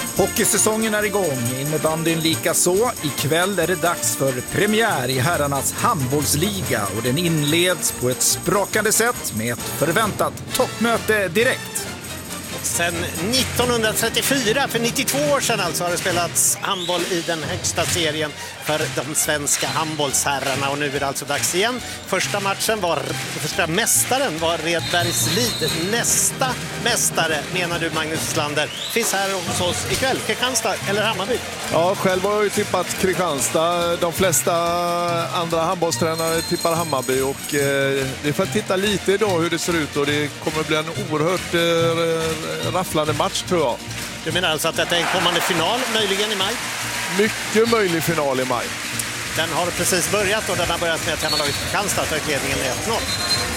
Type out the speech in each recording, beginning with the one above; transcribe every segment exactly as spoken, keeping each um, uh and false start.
Hockeysäsongen är igång, innebandyn lika så. Ikväll är det dags för premiär i herrarnas handbollsliga och den inleds på ett sprakande sätt med ett förväntat toppmöte direkt. Sen nittonhundratrettiofyra, för nittiotvå år sedan alltså, har det spelats handboll i den högsta serien för de svenska handbollsherrarna och nu är det alltså dags igen. Första matchen var, första mästaren var Redbergslid. Nästa mästare, menar du Magnus Slander, finns här hos oss ikväll. Kristianstad eller Hammarby? Ja, själv har jag ju tippat Kristianstad. De flesta andra handbollstränare tippar Hammarby och eh, vi får titta lite idag hur det ser ut och det kommer bli en oerhört eh, rafflande match tror jag. Du menar alltså att detta är en kommande final möjligen i maj? Mycket möjlig final i maj. Den har precis börjat och den har börjat med att hemmalaget Kristianstad tar ledningen med ett noll.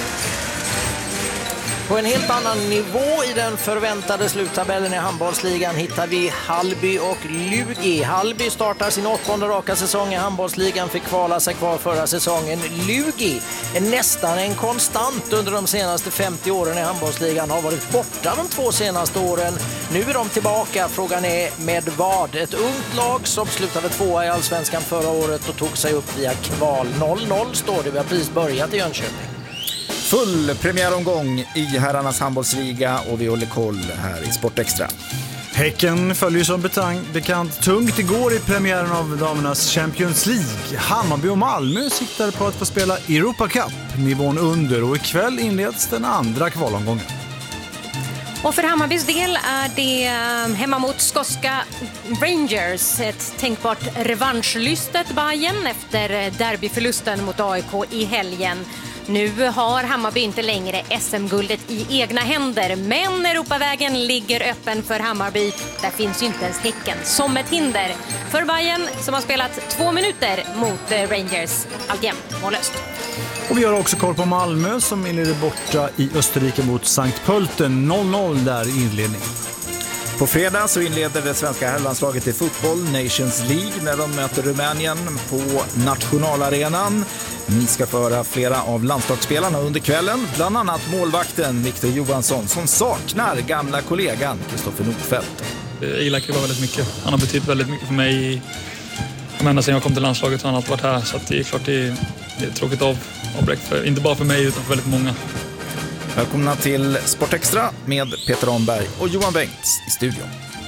På en helt annan nivå i den förväntade sluttabellen i handbollsligan hittar vi Hallby och Lugi. Hallby startar sin åttonde raka säsong i handbollsligan, fick kvala sig kvar förra säsongen. Lugi är nästan en konstant under de senaste femtio åren i handbollsligan, har varit borta de två senaste åren. Nu är de tillbaka, frågan är med vad? Ett ungt lag som slutade tvåa i Allsvenskan förra året och tog sig upp via kval. noll noll står det, vi har precis börjat i Jönköping. Full premiäromgång i herrarnas handbollsliga och vi håller koll här i Sportextra. Häcken följer som bekant tungt igår i premiären av damernas Champions League. Hammarby och Malmö siktar på att få spela Europa Cup, nivån under, och ikväll inleds den andra kvalomgången. Och för Hammarbys del är det hemma mot skotska Rangers, ett tänkbart revanschlystet Bayern efter derbyförlusten mot A I K i helgen. Nu har Hammarby inte längre S M-guldet i egna händer, men Europavägen ligger öppen för Hammarby. Där finns ju inte ens Häcken som ett hinder för Bayern som har spelat två minuter mot Rangers, alltjämt mållöst. Och vi har också koll på Malmö som inleder borta i Österrike mot Sankt Pölten, noll noll där i inledningen. På fredag så inleder det svenska herrlandslaget i fotboll Nations League när de möter Rumänien på nationalarenan. Ni ska föra flera av landslagsspelarna under kvällen, bland annat målvakten Victor Johansson som saknar gamla kollegan Kristoffer Nordfeldt. Jag gillar Kribba väldigt mycket. Han har betytt väldigt mycket för mig ända sedan jag kom till landslaget och han har alltid varit här, så att det är klart det är, det är tråkigt av, avbräck för, inte bara för mig utan för väldigt många. Välkomna till Sportextra med Peter Ahnberg och Johan Bengts i studion.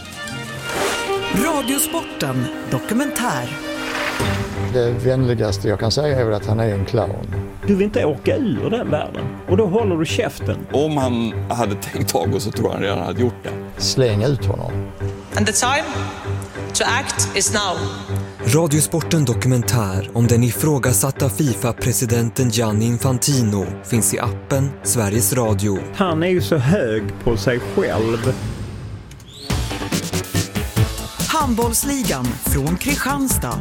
Radiosporten dokumentär. Det vänligaste jag kan säga är väl att han är en clown. Du vill inte åka ur den världen och då håller du käften. Om han hade tänkt tag och så tror han redan hade gjort det. Släng ut honom. And the time to act is now. Radiosporten dokumentär om den ifrågasatta FIFA-presidenten Gianni Infantino finns i appen Sveriges Radio. Han är ju så hög på sig själv. Handbollsligan från Kristianstad.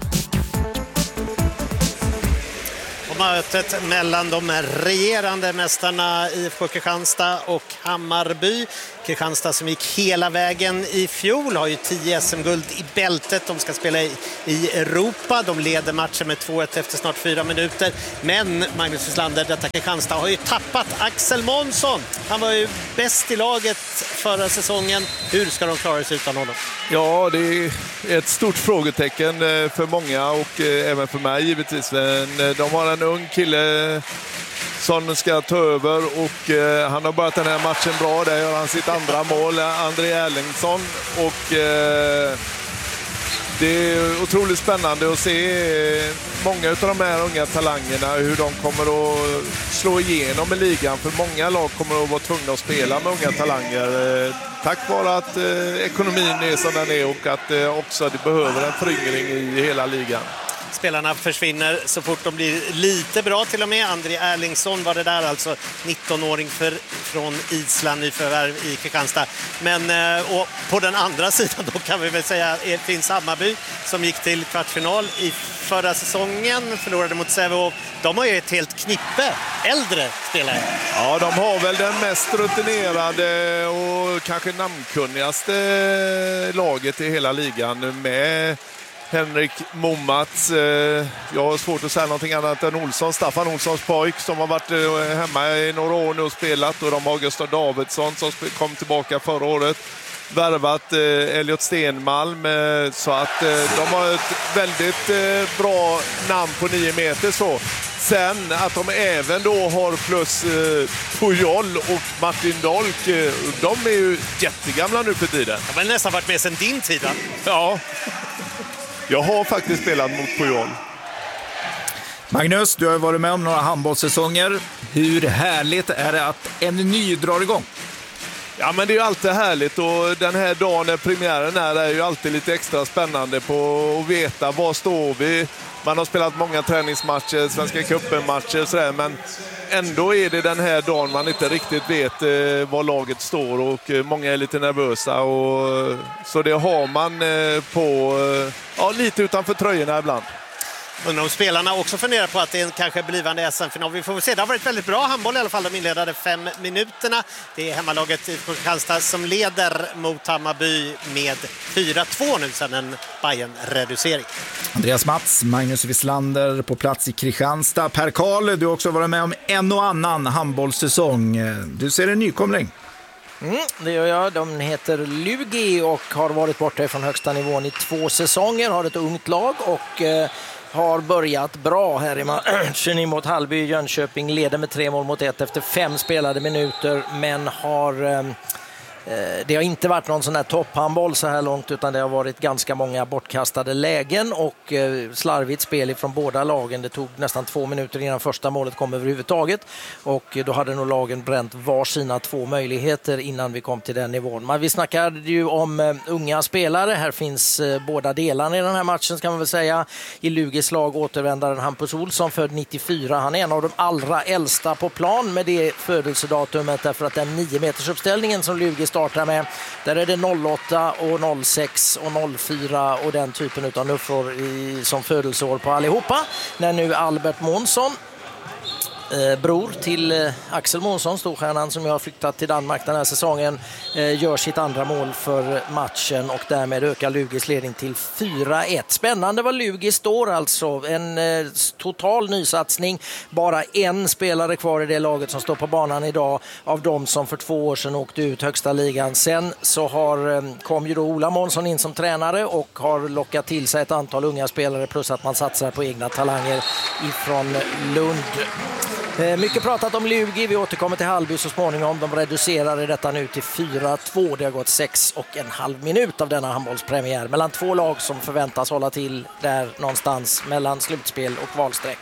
Mötet mellan de regerande mästarna I F K Kristianstad och Hammarby. Kristianstad som gick hela vägen i fjol har ju tio S M-guld i bältet. De ska spela i, i Europa. De leder matchen med två ett efter snart fyra minuter. Men Magnus Wislander, detta Kristianstad har ju tappat Axel Månsson. Han var ju bäst i laget förra säsongen. Hur ska de klara sig utan honom? Ja, det är ett stort frågetecken för många och även för mig givetvis. De har en ung kille som ska ta över och eh, han har börjat den här matchen bra. Där gör han sitt andra mål, André Erlingsson. Och eh, det är otroligt spännande att se många av de här unga talangerna, hur de kommer att slå igenom i ligan. För många lag kommer att vara tvungna att spela med unga talanger. Eh, tack vare att eh, ekonomin är som den är och att eh, också det behöver en föryngring i hela ligan. Spelarna försvinner så fort de blir lite bra till och med. André Erlingsson var det där, alltså nittonåring för, från Island, nyförvärv i Kristianstad. Men och på den andra sidan då kan vi väl säga det finns Hammarby som gick till kvartsfinal i förra säsongen, förlorade mot Sävehof. De har ju ett helt knippe äldre spelare. Ja, de har väl den mest rutinerade och kanske namnkunnigaste laget i hela ligan med Henrik Momats. Jag har svårt att säga någonting annat än Olsson, Staffan Olssons pojk som har varit hemma i några år nu och spelat, och de har Gustav Davidsson som kom tillbaka förra året. värvat eh, Elliot Stenmalm, eh, så att eh, de har ett väldigt eh, bra namn på nio meter så. Sen att de även då har plus eh, Pujol och Martin Dolk, eh, de är ju jättegamla nu för tiden. De har nästan varit med sedan din tid. Ja, jag har faktiskt spelat mot Pujol. Magnus, du har varit med om några handbollssäsonger. Hur härligt är det att en ny drar igång? Ja, men det är ju alltid härligt, och den här dagen när premiären är, är ju alltid lite extra spännande på att veta var står vi. Man har spelat många träningsmatcher, Svenska cupen-matcher och sådär, men ändå är det den här dagen man inte riktigt vet eh, var laget står, och eh, många är lite nervösa, och så det har man eh, på eh, ja, lite utanför tröjorna ibland. Undrar om spelarna också funderar på att det är en kanske blivande S M-final. Vi får se. Det har varit väldigt bra handboll i alla fall. De inledande fem minuterna. Det är hemmalaget i Kristianstad som leder mot Hammarby med fyra två nu sedan en Bayern-reducering. Andreas Mats, Magnus Wislander på plats i Kristianstad. Per Karl, du har också varit med om en och annan handbollssäsong. Du ser en nykomling. Mm, det gör jag. De heter Lugi och har varit borta från högsta nivån i två säsonger. Har ett ungt lag och eh, har börjat bra här i matchen mot Hallby. Jönköping leder med tre mål mot ett efter fem spelade minuter, men har... Eh, Det har inte varit någon sån här topphandboll så här långt, utan det har varit ganska många bortkastade lägen och slarvigt spel från båda lagen. Det tog nästan två minuter innan första målet kom överhuvudtaget, och då hade nog lagen bränt var sina två möjligheter innan vi kom till den nivån. Men vi snackade ju om unga spelare. Här finns båda delarna i den här matchen, ska man väl säga. I Lugis lag återvändaren Hampus Olsson, född nittiofyra. Han är en av de allra äldsta på plan med det födelsedatumet, därför att den nio meters uppställningen som Lugis startar med, där är det noll åtta och noll sex och noll fyra och den typen av nuffror i, som födelseår på allihopa. När nu Albert Månsson, eh, bror till eh, Axel Månsson, storstjärnan som jag har flyttat till Danmark den här säsongen, eh, gör sitt andra mål för matchen och därmed ökar Lugis ledning till fyra ett. Spännande vad Lugis står alltså. En eh, total nysatsning. Bara en spelare kvar i det laget som står på banan idag av de som för två år sedan åkte ut högsta ligan. Sen så har, eh, kom ju då Ola Månsson in som tränare och har lockat till sig ett antal unga spelare, plus att man satsar på egna talanger ifrån Lund. Eh, mycket pratat om Lugi. Vi återkommer till Hallby så småningom. De reducerar detta nu till fyra två. Det har gått sex och en halv minut av denna handbollspremiär mellan två lag som förväntas hålla till där någonstans mellan slutspel och valsträck.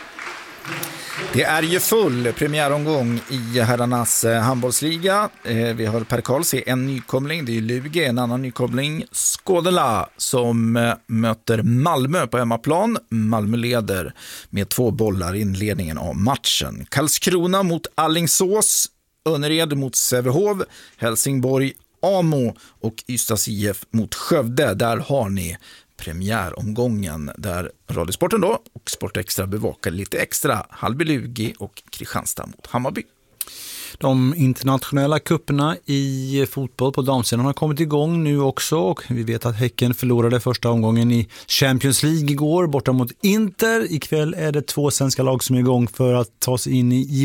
Det är ju full premiäromgång i herrarnas handbollsliga. Vi har Per Karl se en nykomling, det är Lugi. En annan nykomling, Skådela, som möter Malmö på hemmaplan. Malmö leder med två bollar i inledningen av matchen. Karlskrona mot Allingsås, Önnered mot Sävehof, Helsingborg, Amo och Ystads I F mot Skövde. Där har ni premiäromgången där Radiosporten då och Sportextra bevakar lite extra Hallby Lugi och Kristianstad mot Hammarby. De internationella kupperna i fotboll på damsidan har kommit igång nu också, och vi vet att Häcken förlorade första omgången i Champions League igår borta mot Inter. Ikväll är det två svenska lag som är igång för att ta sig in i